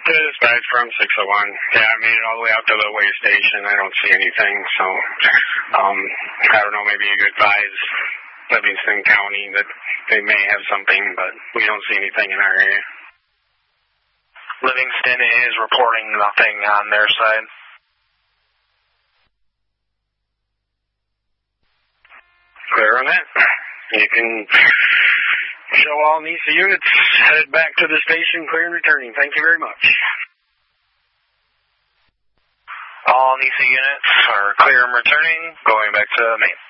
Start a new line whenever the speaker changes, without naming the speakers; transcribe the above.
Dispatch from 601. Yeah, I made it all the way out to the way station. I don't see anything, so I don't know, maybe you could advise Livingston County that they may have something, but we don't see anything in our area.
Livingston is reporting nothing on their side.
Clear on that. You can show all NISA units headed back to the station, clear and returning. Thank you very much.
All NISA units are clear and returning, going back to main.